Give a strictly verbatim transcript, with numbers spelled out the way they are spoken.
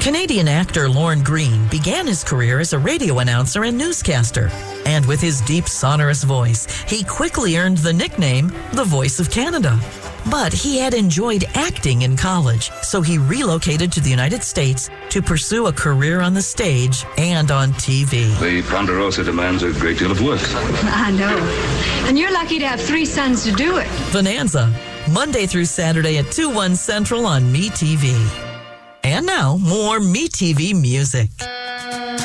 Canadian actor Lorne Greene began his career as a radio announcer and newscaster. And with his deep, sonorous voice, he quickly earned the nickname The Voice of Canada. But he had enjoyed acting in college, so he relocated to the United States to pursue a career on the stage and on T V. The Ponderosa demands a great deal of work. I know. And you're lucky to have three sons to do it. Bonanza, Monday through Saturday at two, one Central on MeTV. And now, more MeTV music.